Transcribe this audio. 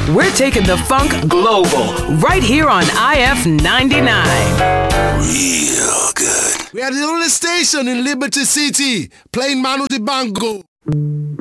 We're taking the funk global right here on IF 99. Real good. We are the only station in Liberty City playing Manu Dibango.